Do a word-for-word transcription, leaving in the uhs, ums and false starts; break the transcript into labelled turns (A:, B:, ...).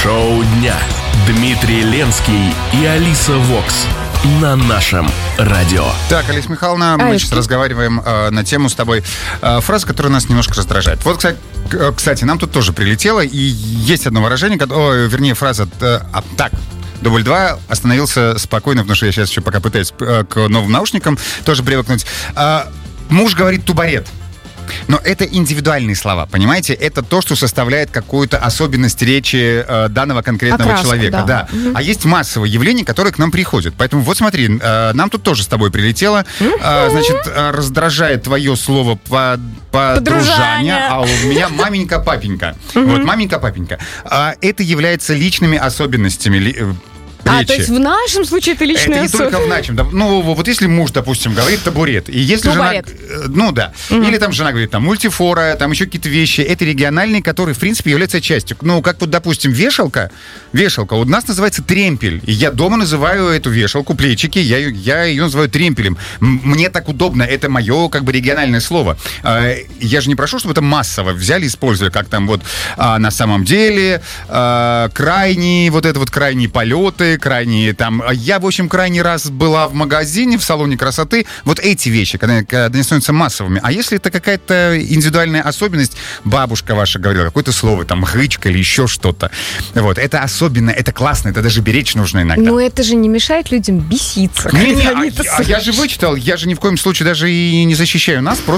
A: Шоу дня. Дмитрий Ленский и Алиса Вокс на нашем радио.
B: Так, Алиса Михайловна, мы
C: Ай,
B: сейчас
C: ты...
B: разговариваем э, на тему с тобой. Э, фраза, которая нас немножко раздражает. Вот, кстати, кстати, нам тут тоже прилетело, и есть одно выражение, о, вернее, фраза э, а, так. Дубль два, остановился спокойно, потому что я сейчас еще пока пытаюсь э, к новым наушникам тоже привыкнуть. Э, муж говорит тубарет. Но это индивидуальные слова, понимаете? Это то, что составляет какую-то особенность речи э, данного конкретного
C: Окраску,
B: человека. Да.
C: Да. Угу.
B: А есть массовые явления, которые к нам приходят. Поэтому вот смотри, э, нам тут тоже с тобой прилетело. Э, значит, э, раздражает твое слово по, подружание, а у меня маменька-папенька. Вот, маменька-папенька. А это является личными особенностями ли,
C: А,
B: речи.
C: то есть в нашем случае это личная
B: Это не
C: особенность.
B: только в нашем. Да, ну, вот если муж, допустим, говорит табурет, и если
C: Табурет.
B: жена... Ну, да.
C: Угу.
B: Или там жена говорит, там, мультифора, там еще какие-то вещи. Это региональные, которые, в принципе, являются частью. Ну, как вот, допустим, вешалка. Вешалка. У нас называется тремпель. И я дома называю эту вешалку, плечики, я, я ее называю тремпелем. М- мне так удобно. Это мое, как бы, региональное слово. А, я же не прошу, чтобы это массово взяли и использовали, как там вот а, на самом деле а, крайние, вот это вот крайние полеты, крайние там. Я, в общем, крайний раз была в магазине, в салоне красоты. Вот эти вещи, когда, когда они становятся массовыми. А если это какая-то индивидуальная особенность, бабушка ваша говорила, какое-то слово, там, грычка или еще что-то. Вот, это особенно, это классно, это даже беречь нужно иногда.
C: Но это же не мешает людям беситься.
B: Не, не,
C: когда
B: а,
C: они это
B: а я же вычитал, я же ни в коем случае даже и не защищаю нас, просто